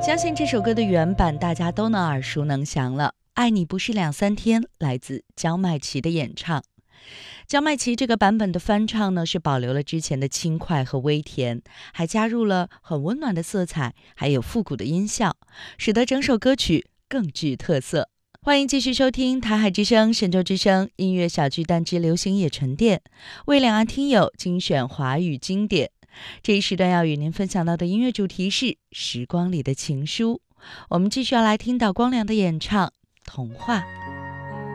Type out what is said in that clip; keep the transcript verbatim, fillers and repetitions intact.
相信这首歌的原版大家都能耳熟能详了，爱你不是两三天，来自焦麦琪的演唱。焦麦琪这个版本的翻唱呢，是保留了之前的轻快和微甜，还加入了很温暖的色彩，还有复古的音效，使得整首歌曲更具特色。欢迎继续收听台海之声、神州之声音乐小巨蛋之流行野沉淀，为两岸听友精选华语经典。这一时段要与您分享到的音乐主题是时光里的情书，我们继续要来听到光良的演唱《童话》。